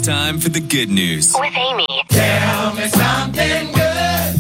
time for the good news. With Amy. Tell me something good.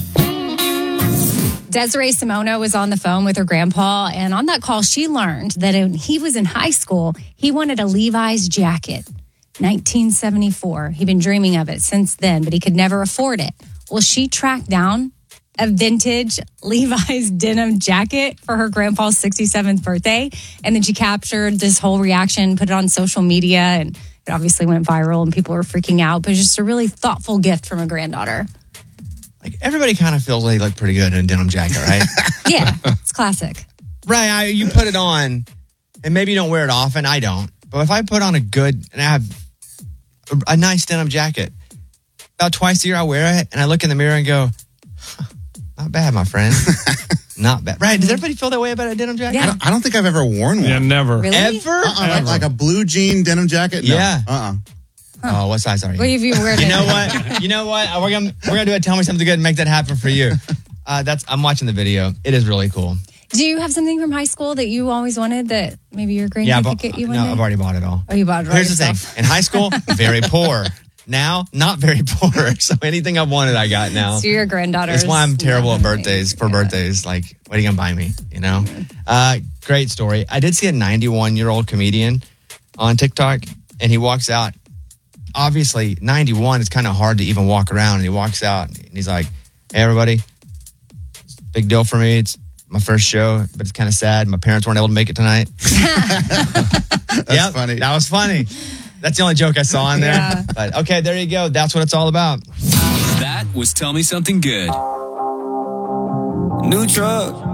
Desiree Simona was on the phone with her grandpa, and on that call, she learned that when he was in high school, he wanted a Levi's jacket. 1974. He'd been dreaming of it since then, but he could never afford it. Well, she tracked down a vintage Levi's denim jacket for her grandpa's 67th birthday, and then she captured this whole reaction, put it on social media, and it obviously went viral, and people were freaking out, but it was just a really thoughtful gift from a granddaughter. Like, everybody kind of feels they look pretty good in a denim jacket, right? Yeah, it's classic. Right, you put it on, and maybe you don't wear it often. I don't. But if I put on and I have a nice denim jacket, about twice a year I wear it, and I look in the mirror and go, not bad, my friend. Not bad. Right, does everybody feel that way about a denim jacket? Yeah. I don't think I've ever worn one. Yeah, never. Really? Ever? Like a blue jean denim jacket? No. Yeah. Oh, what size are you? Well, if you wear it. You know what? We're gonna do it. Tell me something good and make that happen for you. I'm watching the video. It is really cool. Do you have something from high school that you always wanted that maybe your grandkid could get you one no, day? I've already bought it all. Oh, you bought it all Here's yourself. the thing. In high school, very poor. Now, not very poor. So anything I've wanted, I got now. So your granddaughter. That's why I'm terrible at birthdays. Birthdays, like, what are you gonna buy me? You know. Great story. I did see a 91-year-old comedian on TikTok, and he walks out. Obviously, 91 is kind of hard to even walk around. And he walks out and he's like, "Hey, everybody, big deal for me. It's my first show, but it's kind of sad. My parents weren't able to make it tonight." That's funny. That was funny. That's the only joke I saw in there. Yeah. But okay, there you go. That's what it's all about. That was Tell Me Something Good. New truck.